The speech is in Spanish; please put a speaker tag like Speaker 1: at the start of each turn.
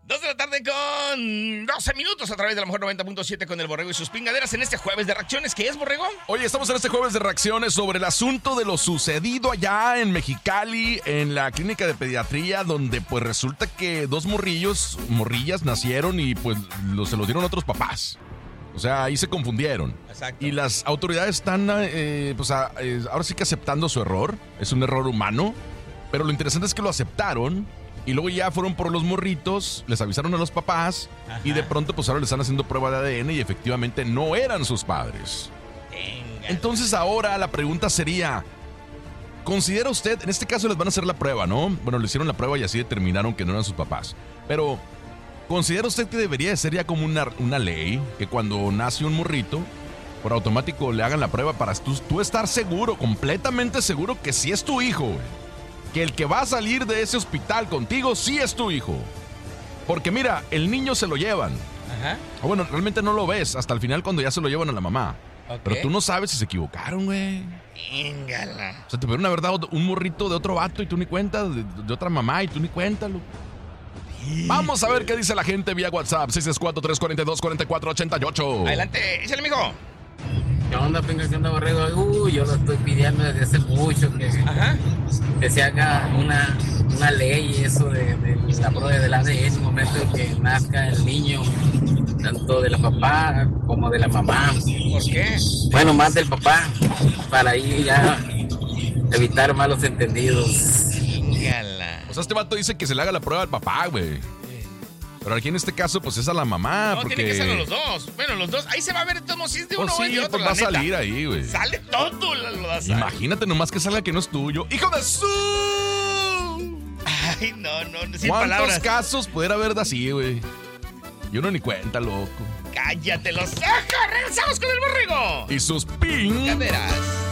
Speaker 1: 2 de la tarde con 12 minutos a través de la mejor 90.7 con el Borrego y sus pingaderas en este jueves de reacciones. ¿Qué es, Borrego?
Speaker 2: Oye, estamos en este jueves de reacciones sobre el asunto de lo sucedido allá en Mexicali, en la clínica de pediatría, donde pues resulta que dos morrillas nacieron y pues se los dieron otros papás. O sea, ahí se confundieron.
Speaker 1: Exacto.
Speaker 2: Y las autoridades están ahora sí que aceptando su error. Es un error humano. Pero lo interesante es que lo aceptaron. Y luego ya fueron por los morritos, les avisaron a los papás. Ajá. Y de pronto pues ahora le están haciendo prueba de ADN y efectivamente no eran sus padres. Venga. Entonces ahora la pregunta sería, ¿considera usted, en este caso les van a hacer la prueba, ¿no? Bueno, le hicieron la prueba y así determinaron que no eran sus papás. Pero, ¿considera usted que debería de ser ya como una ley que cuando nace un morrito, por automático le hagan la prueba para tú estar seguro, completamente seguro que sí es tu hijo, güey? Que el que va a salir de ese hospital contigo sí es tu hijo. Porque mira, el niño se lo llevan. Ajá. O bueno, realmente no lo ves hasta el final cuando ya se lo llevan a la mamá. Okay. Pero tú no sabes si se equivocaron, güey.
Speaker 1: Íngala.
Speaker 2: O sea, te pudieron haber dado un morrito de otro vato y tú ni cuenta, de otra mamá y tú ni cuéntalo. Vamos a ver qué dice la gente vía WhatsApp. 664-342-4488.
Speaker 1: Adelante, échale, mijo.
Speaker 3: ¿Qué onda, pinga? ¿Qué onda, Borrego? Yo lo estoy pidiendo desde hace mucho que se haga una ley, eso de la prueba del ADN en el momento en que nazca el niño, tanto de la papá como de la mamá.
Speaker 1: ¿Por qué?
Speaker 3: Bueno, más del papá, para ahí ya evitar malos entendidos.
Speaker 1: Híngala.
Speaker 2: O sea, este vato dice que se le haga la prueba al papá, güey. Pero aquí en este caso, pues es a la mamá.
Speaker 1: No,
Speaker 2: porque...
Speaker 1: tiene que ser a los dos. Bueno, los dos. Ahí se va a ver todo si es de uno
Speaker 2: o
Speaker 1: de otro.
Speaker 2: Pues va a salir ahí, güey.
Speaker 1: Sale todo lo va a salir.
Speaker 2: Imagínate nomás que salga que no es tuyo. ¡Hijo de su!
Speaker 1: Ay, no, sin
Speaker 2: ¿cuántos
Speaker 1: palabras?
Speaker 2: Casos pudiera haber de así, güey? Yo no ni cuenta, loco.
Speaker 1: ¡Cállate los ojos! ¡Regresamos con el Borrego!
Speaker 2: Y sus pingaderas.